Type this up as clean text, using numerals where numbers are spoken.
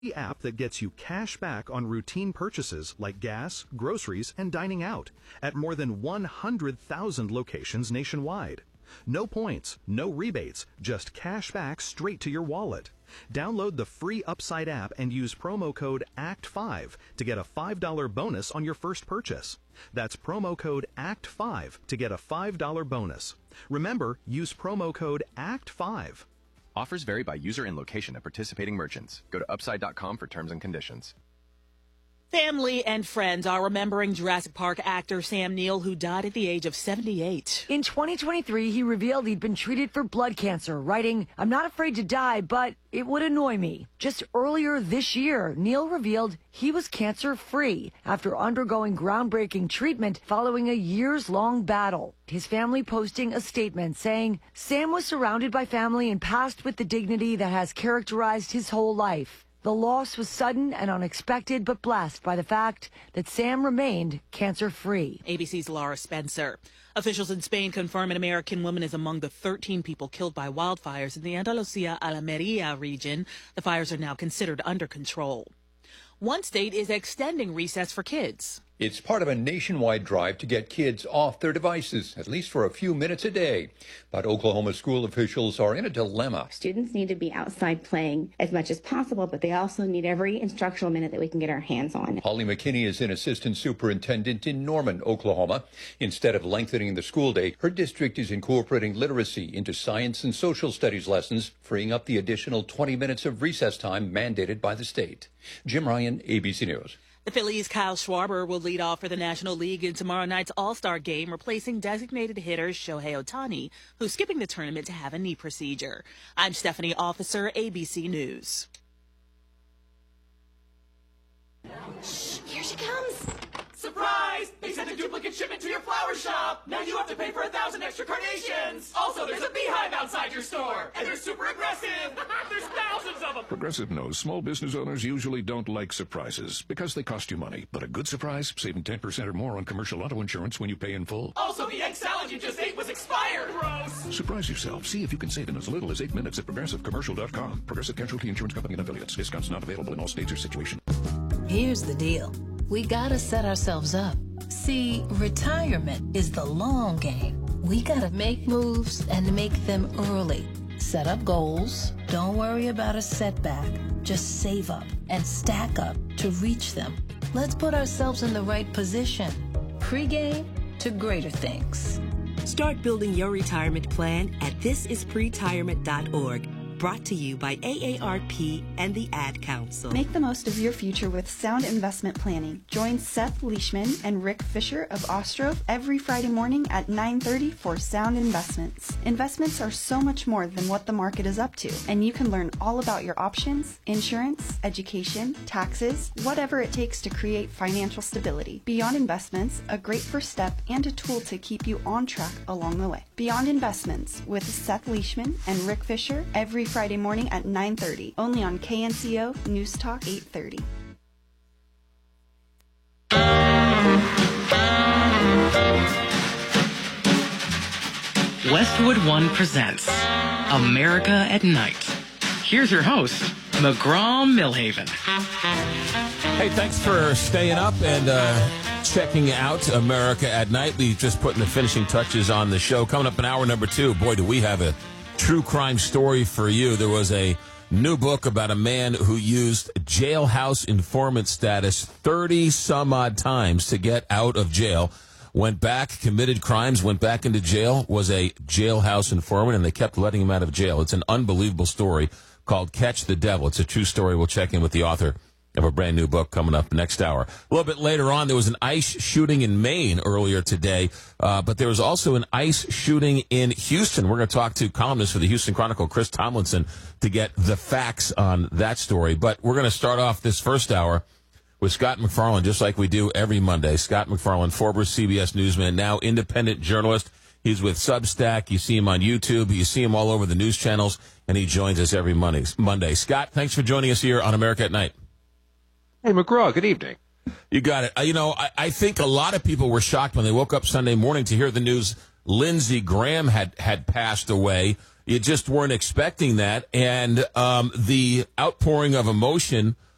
The app that gets you cash back on routine purchases like gas, groceries, and dining out at more than 100,000 locations nationwide. No points, no rebates, just cash back straight to your wallet. Download the free Upside app and use promo code ACT5 to get a $5 bonus on your first purchase. That's promo code ACT5 to get a $5 bonus. Remember, use promo code ACT5. Offers vary by user and location at participating merchants. Go to upside.com for terms and conditions. Family and friends are remembering Jurassic Park actor Sam Neill, who died at the age of 78. In 2023, he revealed he'd been treated for blood cancer, writing, "I'm not afraid to die, but it would annoy me." Just earlier this year, Neill revealed he was cancer-free after undergoing groundbreaking treatment following a years-long battle. His family posting a statement saying, "Sam was surrounded by family and passed with the dignity that has characterized his whole life. The loss was sudden and unexpected, but blessed by the fact that Sam remained cancer-free." ABC's Laura Spencer. Officials in Spain confirm an American woman is among the 13 people killed by wildfires in the Andalusia-Almería region. The fires are now considered under control. One state is extending recess for kids. It's part of a nationwide drive to get kids off their devices, at least for a few minutes a day. But Oklahoma school officials are in a dilemma. Students need to be outside playing as much as possible, but they also need every instructional minute that we can get our hands on. Holly McKinney is an assistant superintendent in Norman, Oklahoma. Instead of lengthening the school day, her district is incorporating literacy into science and social studies lessons, freeing up the additional 20 minutes of recess time mandated by the state. Jim Ryan, ABC News. The Phillies' Kyle Schwarber will lead off for the National League in tomorrow night's All-Star game, replacing designated hitter Shohei Ohtani, who's skipping the tournament to have a knee procedure. I'm Stephanie Officer, ABC News. Shh, here she comes. Surprise! They sent a duplicate shipment to your flower shop. Now you have to pay for 1,000 extra carnations. Also, there's a beehive outside your store. And they're super aggressive. There's thousands of them. Progressive knows small business owners usually don't like surprises because they cost you money. But a good surprise, saving 10% or more on commercial auto insurance when you pay in full. Also, the egg salad you just ate was expired. Gross. Surprise yourself. See if you can save in as little as 8 minutes at progressivecommercial.com. Progressive Casualty Insurance Company and affiliates. Discounts not available in all states or situations. Here's the deal. We gotta set ourselves up. See, retirement is the long game. We gotta make moves and make them early. Set up goals. Don't worry about a setback. Just save up and stack up to reach them. Let's put ourselves in the right position. Pre-game to greater things. Start building your retirement plan at thisispretirement.org. Brought to you by AARP and the Ad Council. Make the most of your future with sound investment planning. Join Seth Leishman and Rick Fisher of Ostrov every Friday morning at 9:30 for Sound Investments. Investments are so much more than what the market is up to, and you can learn all about your options, insurance, education, taxes, whatever it takes to create financial stability. Beyond Investments, a great first step and a tool to keep you on track along the way. Beyond Investments with Seth Leishman and Rick Fisher every Friday morning at 9:30, only on KNCO News Talk 830. Westwood One presents America at Night. Here's your host, McGraw-Milhaven. Hey, thanks for staying up and checking out America at Night. We just putting the finishing touches on the show. Coming up in hour number 2, boy, do we have a true crime story for you. There was a new book about a man who used jailhouse informant status 30-some-odd times to get out of jail. Went back, committed crimes, went back into jail, was a jailhouse informant, and they kept letting him out of jail. It's an unbelievable story called Catch the Devil. It's a true story. We'll check in with the author of a brand new book coming up next hour. A little bit later on, there was an ICE shooting in Maine earlier today, but there was also an ICE shooting in Houston. We're going to talk to columnist for the Houston Chronicle, Chris Tomlinson, to get the facts on that story. But we're going to start off this first hour with Scott MacFarlane, just like we do every Monday. Scott MacFarlane, former CBS newsman, now independent journalist. He's with Substack. You see him on YouTube. You see him all over the news channels, and he joins us every Monday. Scott, thanks for joining us here on America at Night. Hey, McGraw, good evening. You got it. I think a lot of people were shocked when they woke up Sunday morning to hear the news Lindsey Graham had passed away. You just weren't expecting that. And the outpouring of emotion